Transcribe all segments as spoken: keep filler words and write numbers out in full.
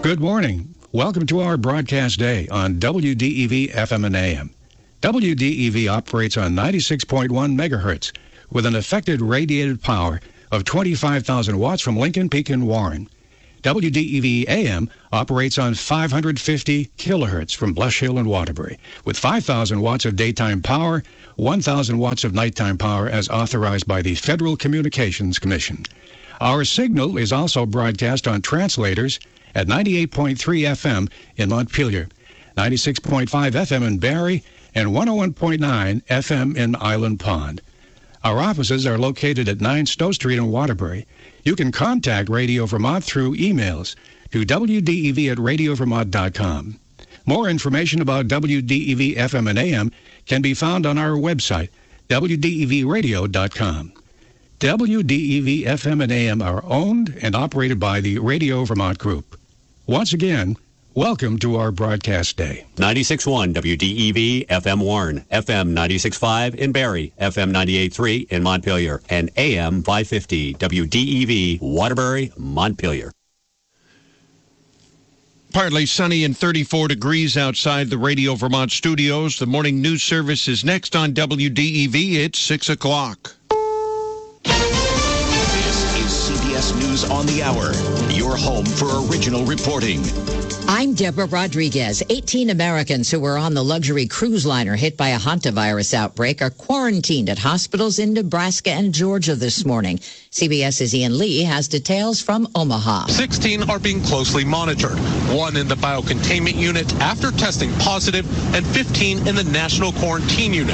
Good morning. Welcome to our broadcast day on W D E V F M and A M. W D E V operates on ninety-six point one megahertz with an effective radiated power of twenty-five thousand watts from Lincoln Peak and Warren. W D E V A M operates on five hundred fifty kilohertz from Blush Hill and Waterbury with five thousand watts of daytime power, one thousand watts of nighttime power as authorized by the Federal Communications Commission. Our signal is also broadcast on translators at ninety-eight point three F M in Montpelier, ninety-six point five F M in Barrie, and one oh one point nine F M in Island Pond. Our offices are located at nine Stowe Street in Waterbury. You can contact Radio Vermont through emails to W D E V at radio vermont dot com. More information about W D E V F M and A M can be found on our website, W D E V radio dot com. W D E V F M and A M are owned and operated by the Radio Vermont Group. Once again, welcome to our broadcast day. ninety-six point one W D E V F M Warren, F M ninety-six point five in Barrie, F M ninety-eight point three in Montpelier, and A M five fifty W D E V Waterbury, Montpelier. Partly sunny and thirty-four degrees outside the Radio Vermont studios. The morning news service is next on W D E V. It's six o'clock. This is C B S News on the Hour, your home for original reporting. I'm Deborah Rodriguez. eighteen Americans who were on the luxury cruise liner hit by a hantavirus outbreak are quarantined at hospitals in Nebraska and Georgia this morning. CBS's Ian Lee has details from Omaha. sixteen are being closely monitored, one in the biocontainment unit after testing positive, and fifteen in the national quarantine unit.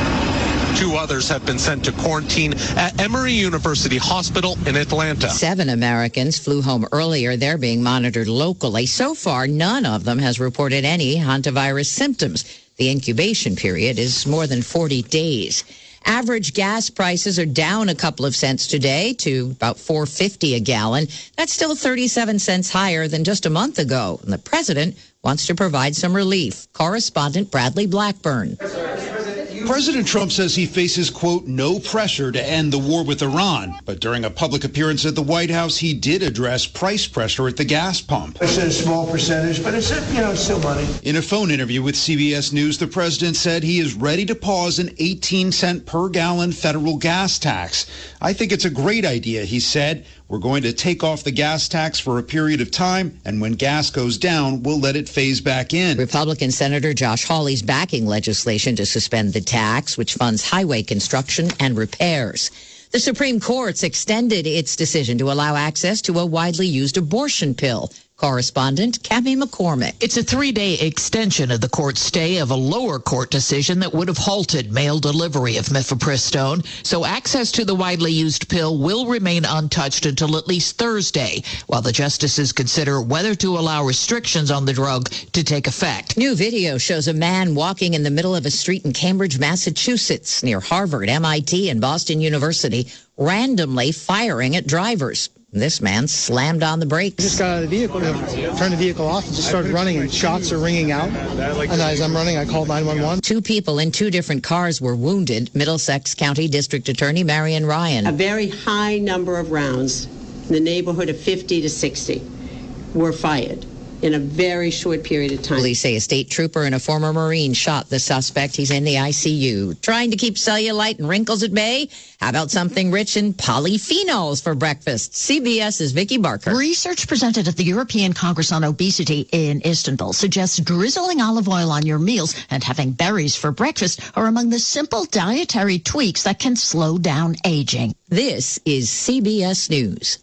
Two others have been sent to quarantine at Emory University Hospital in Atlanta. Seven Americans flew home earlier. They're being monitored locally. So far, none of them has reported any hantavirus symptoms. The incubation period is more than forty days. Average gas prices are down a couple of cents today to about four fifty a gallon. That's still thirty-seven cents higher than just a month ago. And the president wants to provide some relief. Correspondent Bradley Blackburn. President Trump says he faces, quote, no pressure to end the war with Iran. But during a public appearance at the White House, he did address price pressure at the gas pump. It's a small percentage, but it's, you know, still money. In a phone interview with C B S News, the president said he is ready to pause an eighteen cent per gallon federal gas tax. I think it's a great idea, he said. We're going to take off the gas tax for a period of time, and when gas goes down, we'll let it phase back in. Republican Senator Josh Hawley's backing legislation to suspend the tax, which funds highway construction and repairs. The Supreme Court's extended its decision to allow access to a widely used abortion pill. Correspondent Cammie McCormick. It's a three-day extension of the court's stay of a lower court decision that would have halted mail delivery of mifepristone, so access to the widely used pill will remain untouched until at least Thursday, while the justices consider whether to allow restrictions on the drug to take effect. New video shows a man walking in the middle of a street in Cambridge, Massachusetts, near Harvard, M I T, and Boston University, randomly firing at drivers. This man slammed on the brakes. I just got out of the vehicle, turned the vehicle off, and just started running, and shots are ringing out. And as I'm running, I called nine one one. Two people in two different cars were wounded. Middlesex County District Attorney Marion Ryan. A very high number of rounds, in the neighborhood of fifty to sixty, were fired in a very short period of time. Police say a state trooper and a former Marine shot the suspect. He's in the I C U. Trying to keep cellulite and wrinkles at bay? How about something rich in polyphenols for breakfast? CBS's Vicki Barker. Research presented at the European Congress on Obesity in Istanbul suggests drizzling olive oil on your meals and having berries for breakfast are among the simple dietary tweaks that can slow down aging. This is C B S News.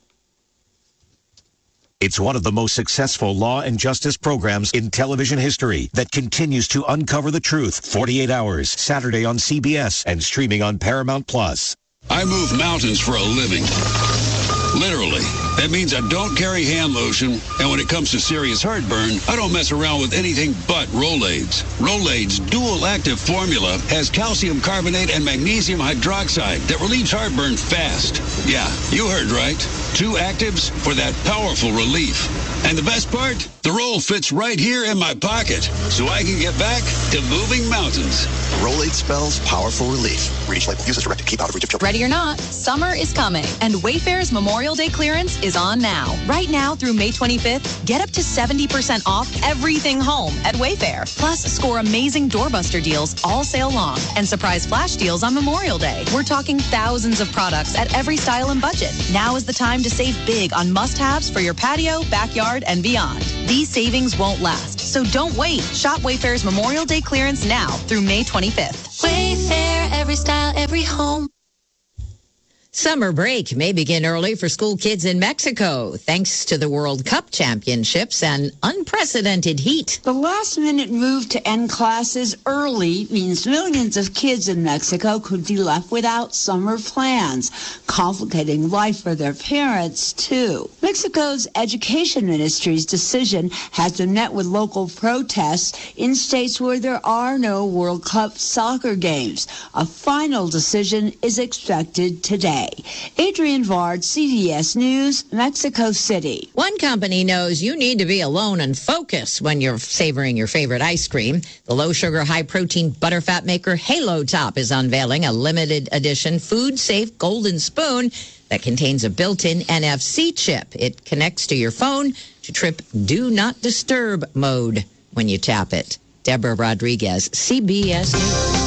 It's one of the most successful law and justice programs in television history that continues to uncover the truth. forty-eight hours, Saturday on C B S and streaming on Paramount Plus. I move mountains for a living. Literally. That means I don't carry hand lotion, and when it comes to serious heartburn, I don't mess around with anything but Rolaids. Rolaids' dual-active formula has calcium carbonate and magnesium hydroxide that relieves heartburn fast. Yeah, you heard right. Two actives for that powerful relief. And the best part? The roll fits right here in my pocket, so I can get back to moving mountains. Rolade spells powerful relief. Reach label. Use as directed. Keep out of reach of children. Ready or not, summer is coming, and Wayfair's Memorial Day clearance is is on now. Right now through May twenty-fifth, get up to seventy percent off everything home at Wayfair. Plus, score amazing doorbuster deals all sale long and surprise flash deals on Memorial Day. We're talking thousands of products at every style and budget. Now is the time to save big on must-haves for your patio, backyard, and beyond. These savings won't last, so don't wait. Shop Wayfair's Memorial Day clearance now through May twenty-fifth. Wayfair, every style, every home. Summer break may begin early for school kids in Mexico, thanks to the World Cup Championships and unprecedented heat. The last-minute move to end classes early means millions of kids in Mexico could be left without summer plans, complicating life for their parents, too. Mexico's education ministry's decision has been met with local protests in states where there are no World Cup soccer games. A final decision is expected today. Adrienne Vard, C B S News, Mexico City. One company knows you need to be alone and focus when you're savoring your favorite ice cream. The low-sugar, high-protein butterfat maker Halo Top is unveiling a limited edition food-safe golden spoon that contains a built-in N F C chip. It connects to your phone to trip Do Not Disturb mode when you tap it. Deborah Rodriguez, C B S News.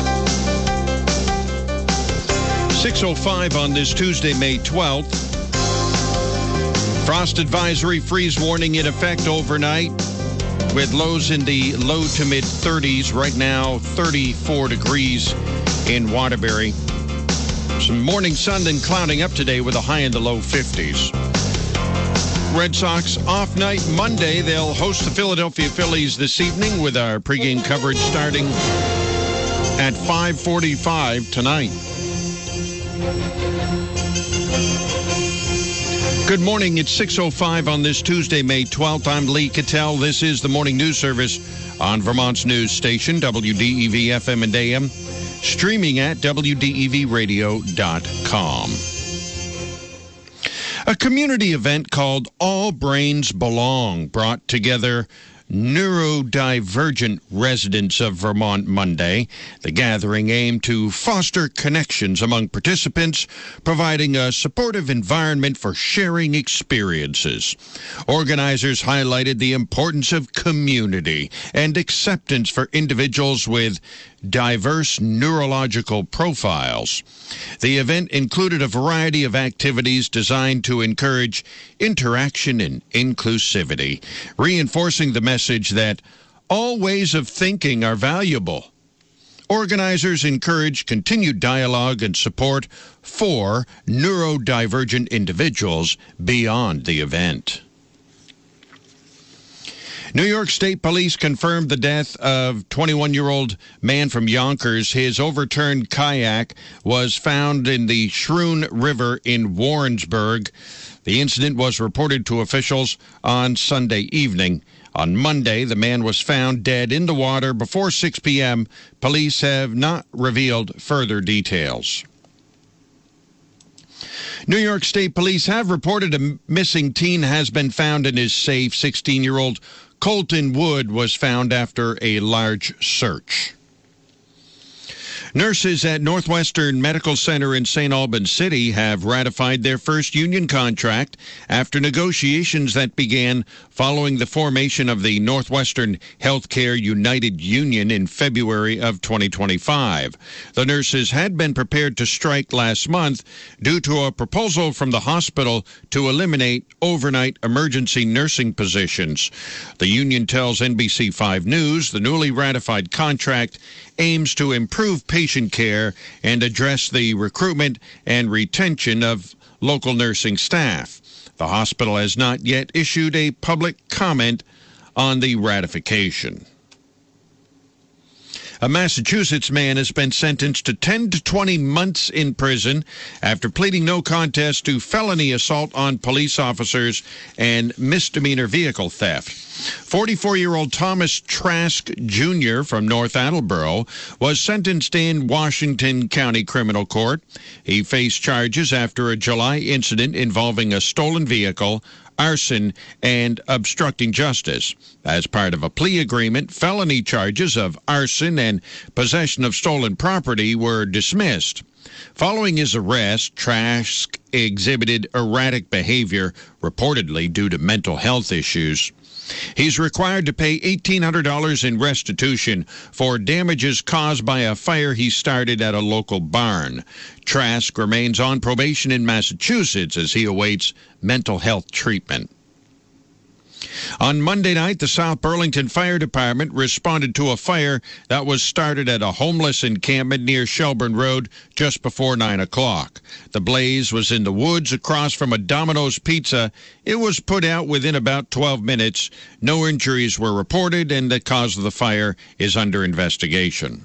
six oh five on this Tuesday, May twelfth. Frost advisory, freeze warning in effect overnight with lows in the low to mid thirties. Right now, thirty-four degrees in Waterbury. Some morning sun then clouding up today with a high in the low fifties. Red Sox off night Monday. They'll host the Philadelphia Phillies this evening with our pregame coverage starting at five forty-five tonight. Good morning. It's six oh five on this Tuesday, May twelfth. I'm Lee Cattell. This is the Morning News Service on Vermont's news station, W D E V F M and A M, streaming at W D E V radio dot com. A community event called All Brains Belong brought together neurodivergent residents of Vermont Monday. The gathering aimed to foster connections among participants, providing a supportive environment for sharing experiences. Organizers highlighted the importance of community and acceptance for individuals with diverse neurological profiles. The event included a variety of activities designed to encourage interaction and inclusivity, reinforcing the message that all ways of thinking are valuable. Organizers encourage continued dialogue and support for neurodivergent individuals beyond the event. New York State Police confirmed the death of twenty-one-year-old man from Yonkers. His overturned kayak was found in the Schroon River in Warrensburg. The incident was reported to officials on Sunday evening. On Monday, the man was found dead in the water before six p.m. Police have not revealed further details. New York State Police have reported a missing teen has been found in his safe. sixteen-year-old Colton Wood was found after a large search. Nurses at Northwestern Medical Center in Saint Albans City have ratified their first union contract after negotiations that began following the formation of the Northwestern Healthcare United Union in February of twenty twenty-five. The nurses had been prepared to strike last month due to a proposal from the hospital to eliminate overnight emergency nursing positions. The union tells N B C five News the newly ratified contract aims to improve patient care and address the recruitment and retention of local nursing staff. The hospital has not yet issued a public comment on the ratification. A Massachusetts man has been sentenced to ten to twenty months in prison after pleading no contest to felony assault on police officers and misdemeanor vehicle theft. forty-four-year-old Thomas Trask Junior from North Attleboro was sentenced in Washington County Criminal Court. He faced charges after a July incident involving a stolen vehicle, arson, and obstructing justice. As part of a plea agreement, felony charges of arson and possession of stolen property were dismissed. Following his arrest, Trask exhibited erratic behavior, reportedly due to mental health issues. He's required to pay eighteen hundred dollars in restitution for damages caused by a fire he started at a local barn. Trask remains on probation in Massachusetts as he awaits mental health treatment. On Monday night, the South Burlington Fire Department responded to a fire that was started at a homeless encampment near Shelburne Road just before nine o'clock. The blaze was in the woods across from a Domino's Pizza. It was put out within about twelve minutes. No injuries were reported, and the cause of the fire is under investigation.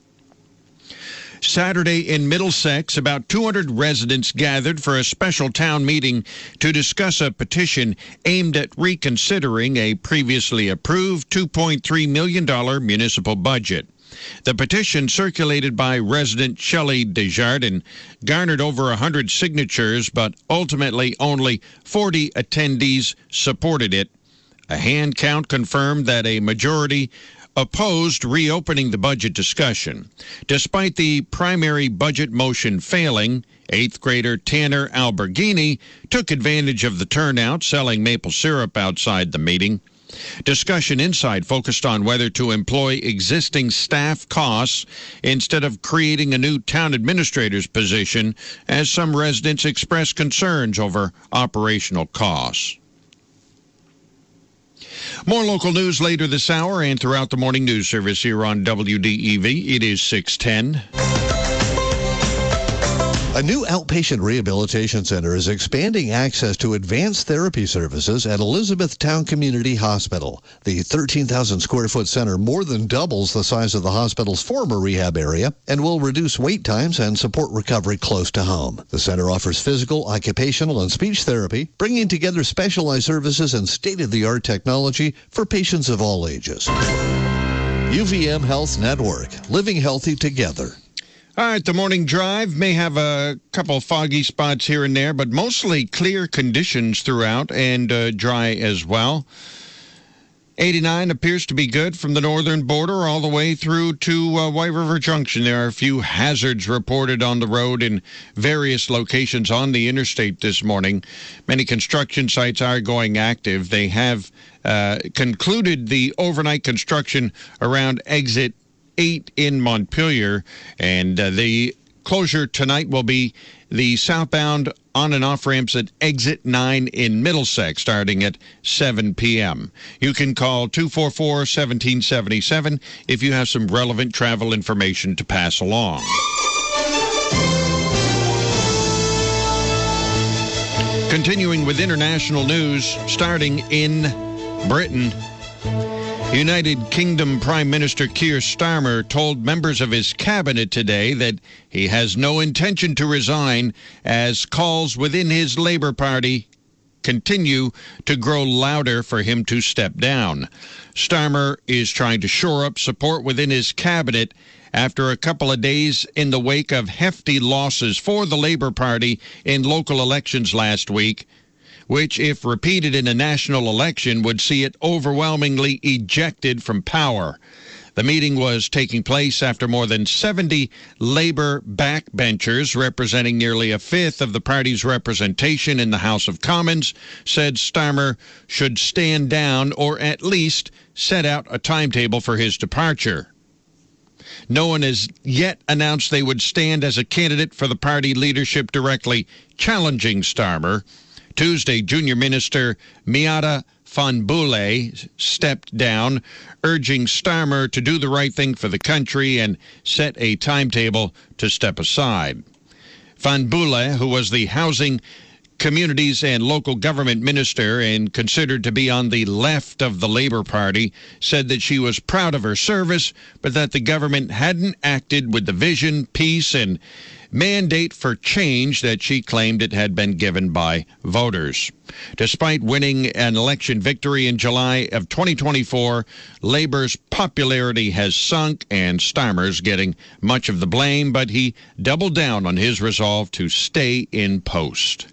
Saturday in Middlesex, about two hundred residents gathered for a special town meeting to discuss a petition aimed at reconsidering a previously approved two point three million dollars municipal budget. The petition, circulated by resident Shelley Desjardins, garnered over one hundred signatures, but ultimately only forty attendees supported it. A hand count confirmed that a majority opposed reopening the budget discussion. Despite the primary budget motion failing, eighth grader Tanner Alberghini took advantage of the turnout, selling maple syrup outside the meeting. Discussion inside focused on whether to employ existing staff costs instead of creating a new town administrator's position, as some residents expressed concerns over operational costs. More local news later this hour and throughout the morning news service here on W D E V. It is six ten. A new outpatient rehabilitation center is expanding access to advanced therapy services at Elizabethtown Community Hospital. The thirteen thousand square foot center more than doubles the size of the hospital's former rehab area and will reduce wait times and support recovery close to home. The center offers physical, occupational, and speech therapy, bringing together specialized services and state-of-the-art technology for patients of all ages. U V M Health Network, living healthy together. All right, the morning drive may have a couple foggy spots here and there, but mostly clear conditions throughout and uh, dry as well. eighty-nine appears to be good from the northern border all the way through to uh, White River Junction. There are a few hazards reported on the road in various locations on the interstate this morning. Many construction sites are going active. They have uh, concluded the overnight construction around exit eight in Montpelier, and uh, the closure tonight will be the southbound on and off ramps at exit nine in Middlesex, starting at seven p.m. You can call two four four, one seven seven seven if you have some relevant travel information to pass along. Continuing with international news, starting in Britain, United Kingdom Prime Minister Keir Starmer told members of his cabinet today that he has no intention to resign as calls within his Labour Party continue to grow louder for him to step down. Starmer is trying to shore up support within his cabinet after a couple of days in the wake of hefty losses for the Labour Party in local elections last week, which, if repeated in a national election, would see it overwhelmingly ejected from power. The meeting was taking place after more than seventy Labour backbenchers, representing nearly a fifth of the party's representation in the House of Commons, said Starmer should stand down or at least set out a timetable for his departure. No one has yet announced they would stand as a candidate for the party leadership directly challenging Starmer. Tuesday, Junior Minister Miata Fahnbulleh stepped down, urging Starmer to do the right thing for the country and set a timetable to step aside. Fahnbulleh, who was the Housing, Communities and Local Government Minister and considered to be on the left of the Labour Party, said that she was proud of her service, but that the government hadn't acted with the vision, peace, and mandate for change that she claimed it had been given by voters. Despite winning an election victory in July of twenty twenty-four, Labour's popularity has sunk, and Starmer's getting much of the blame, but he doubled down on his resolve to stay in post.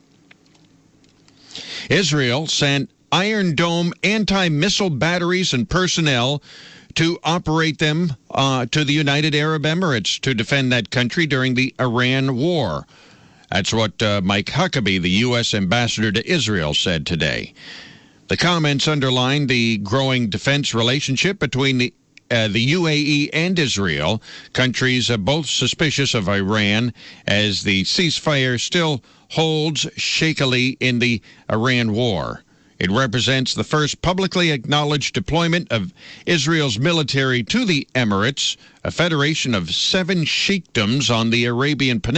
Israel sent Iron Dome anti-missile batteries and personnel to operate them uh, to the United Arab Emirates to defend that country during the Iran war. That's what uh, Mike Huckabee, the U S ambassador to Israel, said today. The comments underline the growing defense relationship between the uh, the U A E and Israel. Countries are both suspicious of Iran, as the ceasefire still holds shakily in the Iran war. It represents the first publicly acknowledged deployment of Israel's military to the Emirates, a federation of seven sheikdoms on the Arabian Peninsula.